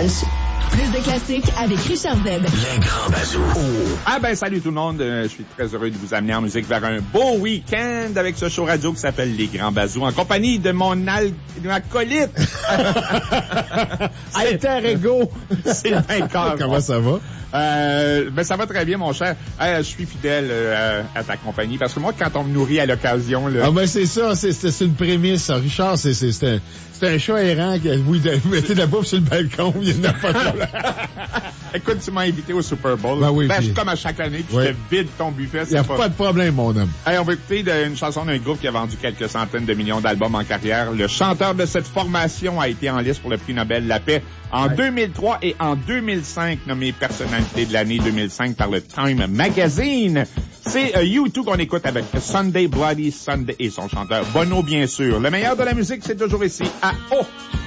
Lunch. Plus de classiques avec Richard Z. Les grands bazous. Ah ben salut tout le monde, je suis très heureux de vous amener en musique vers un beau week-end avec ce show radio qui s'appelle Les Grands Bazous en compagnie de mon acolyte. Alter ego. Sylvain Caron. Comment ça va? Ben ça va très bien mon cher. Je suis fidèle à ta compagnie parce que moi quand on me nourrit à l'occasion là. Ah ben c'est ça, c'est une prémisse. Ça. Richard, c'est un chat errant qui vous mettez de la bouffe sur le balcon, il n'y en a pas de problème. Écoute, tu m'as invité au Super Bowl. Ben oui, puis... comme à chaque année, tu te vides ton buffet. Il n'y a pas de problème, mon homme. Hey, on va écouter une chanson d'un groupe qui a vendu quelques centaines de millions d'albums en carrière. Le chanteur de cette formation a été en liste pour le prix Nobel de la paix en 2003 et en 2005, nommé personnalité de l'année 2005 par le Time Magazine. C'est U2 qu'on écoute avec Sunday Bloody Sunday et son chanteur Bono, bien sûr. Le meilleur de la musique, c'est toujours ici à O.